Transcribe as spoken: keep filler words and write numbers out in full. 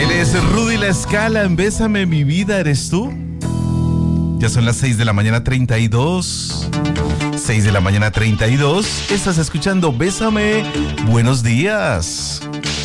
Él es Rudy La Escala en Bésame mi vida, ¿eres tú? Ya son las seis de la mañana treinta y dos. seis de la mañana treinta y dos. Estás escuchando Bésame. Buenos días.